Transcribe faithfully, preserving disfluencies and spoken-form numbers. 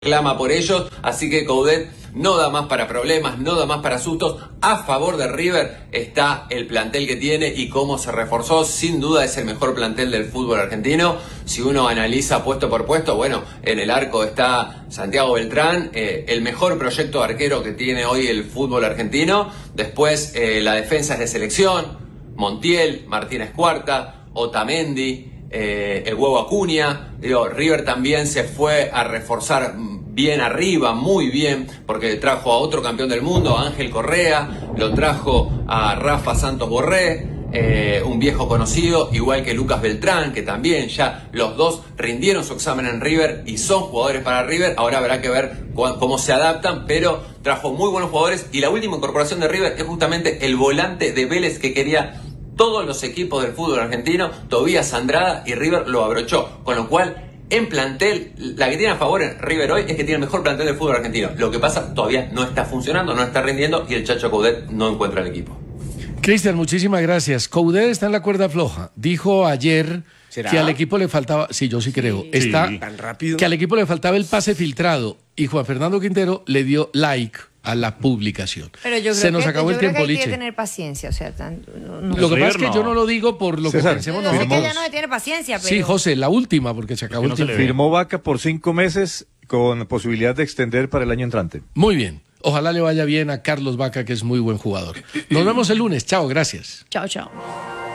clama por ellos, así que Coudet no da más para problemas, no da más para sustos. A favor de River está el plantel que tiene y cómo se reforzó. Sin duda es el mejor plantel del fútbol argentino. Si uno analiza puesto por puesto, bueno, en el arco está Santiago Beltrán, eh, el mejor proyecto de arquero que tiene hoy el fútbol argentino. Después eh, la defensa es de selección, Montiel, Martínez Cuarta, Otamendi, Eh, el huevo Acuña. Digo, River también se fue a reforzar bien arriba, muy bien, porque trajo a otro campeón del mundo, a Ángel Correa, lo trajo a Rafa Santos Borré, eh, un viejo conocido, igual que Lucas Beltrán, que también ya los dos rindieron su examen en River y son jugadores para River. Ahora habrá que ver cómo se adaptan, pero trajo muy buenos jugadores. Y la última incorporación de River es justamente el volante de Vélez que quería todos los equipos del fútbol argentino, Tobías Andrada, y River lo abrochó. Con lo cual, en plantel, la que tiene a favor en River hoy es que tiene el mejor plantel del fútbol argentino. Lo que pasa, todavía no está funcionando, no está rindiendo y el Chacho Coudet no encuentra el equipo. Cristian, muchísimas gracias. Coudet está en la cuerda floja. Dijo ayer ¿Será? que al equipo le faltaba, sí, yo sí creo, sí, está tan rápido, que al equipo le faltaba el pase filtrado y Juan Fernando Quintero le dio like a la publicación. Pero yo creo Se nos que, acabó yo el creo tiempo, que hay Liche. que tener paciencia, o sea, tan, no, no. Lo que pasa es que no. yo no lo digo por lo César, que pensemos no, nosotros. sé que ya no se tiene paciencia, pero... Sí, José, la última, porque se acabó Es que el no se tiempo. le ve. Firmó Vaca por cinco meses con posibilidad de extender para el año entrante. Muy bien. Ojalá le vaya bien a Carlos Vaca, que es muy buen jugador. Nos vemos el lunes. Chao, gracias. Chao, chao.